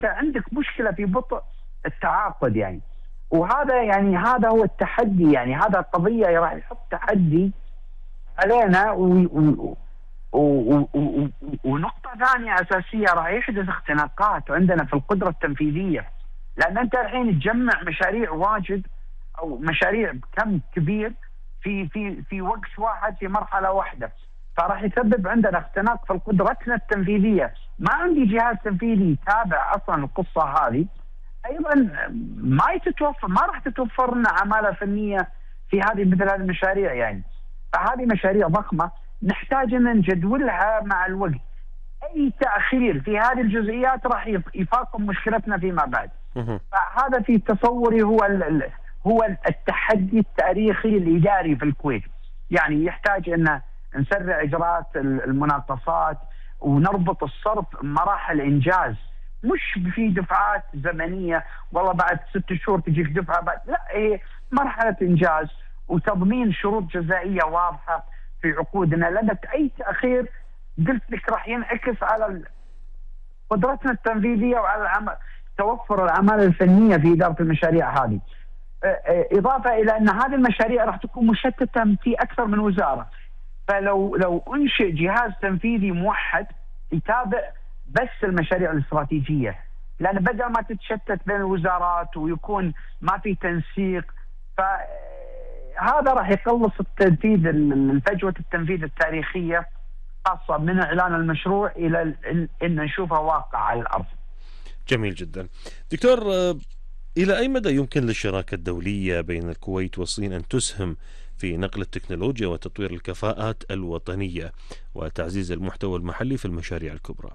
عندك مشكله في بطء التعاقد يعني. وهذا يعني هذا هو التحدي، يعني هذا القضيه راح يحط تحدي علينا. ونقطه ثانيه اساسيه، راح يحدث اختناقات عندنا في القدره التنفيذيه، لان انت الحين تجمع مشاريع واجد او مشاريع بكم كبير في وقت واحد في مرحله واحده، فراح يسبب عندنا اختناق في قدرتنا التنفيذيه. ما عندي جهاز تنفيذي يتابع اصلا القصه هذه. ايضا ما راح تتوفر لنا عماله فنيه في هذه مثل هذه المشاريع يعني. فهذه مشاريع ضخمه نحتاج ان نجدولها مع الوقت. اي تاخير في هذه الجزئيات راح يفاقم مشكلتنا فيما بعد. فهذا في تصوري هو التحدي التاريخي الاداري في الكويت. يعني يحتاج ان نسرع اجراءات المناقصات ونربط الصرف بمراحل انجاز، مش في دفعات زمنيه والله بعد 6 شهور تجيك دفعه بعد، لا، هي مرحله انجاز وتضمين شروط جزائيه واضحه في عقودنا، لان اي تاخير قلت لك راح ينعكس على قدرتنا التنفيذيه وعلى توفر العماله الفنيه في اداره المشاريع هذه. اضافه الى ان هذه المشاريع راح تكون مشتته في اكثر من وزاره، فلو انشئ جهاز تنفيذي موحد يتابع بس المشاريع الاستراتيجيه، لان بدل ما تتشتت بين الوزارات ويكون ما في تنسيق، فهذا راح يقلص التنفيذ، الفجوه التنفيذ التاريخيه، خاصه من اعلان المشروع الى ان نشوفه واقع على الارض. جميل جدا. دكتور، إلى أي مدى يمكن للشراكة الدولية بين الكويت والصين أن تسهم في نقل التكنولوجيا وتطوير الكفاءات الوطنية وتعزيز المحتوى المحلي في المشاريع الكبرى؟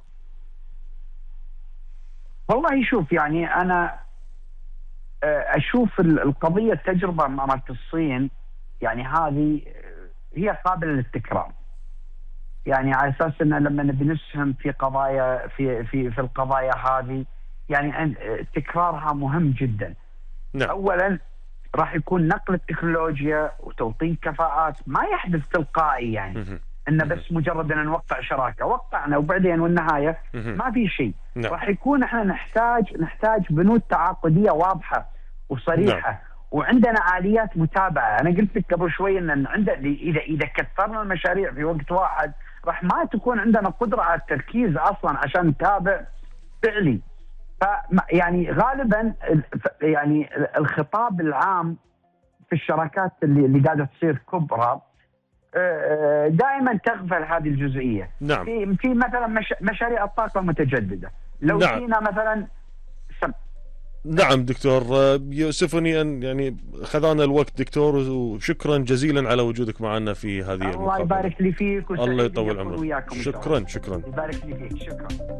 والله شوف، يعني أنا أشوف القضية، التجربة مالت الصين يعني هذه هي قابلة للتكرار. يعني على أساس أن لما بنسهم في قضايا في القضايا هذه، يعني تكرارها مهم جدا. نعم. اولا راح يكون نقل التكنولوجيا وتوطين كفاءات ما يحدث تلقائي، يعني انه بس مجرد ان نوقع شراكه، وقعنا وبعدين والنهايه ما في شيء. نعم. راح يكون احنا نحتاج بنود تعاقديه واضحه وصريحه. نعم. وعندنا اليات متابعه. انا قلت لك قبل شوي ان عندنا اذا كثرنا المشاريع في وقت واحد راح ما تكون عندنا قدره على التركيز اصلا عشان نتابع فعلي. يعني غالبا يعني الخطاب العام في الشراكات اللي قاعده تصير كبرى دائما تغفل هذه الجزئيه. نعم. في مثلا مشاريع الطاقه المتجدده، لو نعم. جينا مثلا نعم دكتور، يؤسفني أن يعني خذانا الوقت دكتور، وشكرا جزيلا على وجودك معنا في هذه المقابلة. الله يبارك لي فيك، الله يطول عمرك. وياكم. شكرا. يبارك لي فيك. شكرا.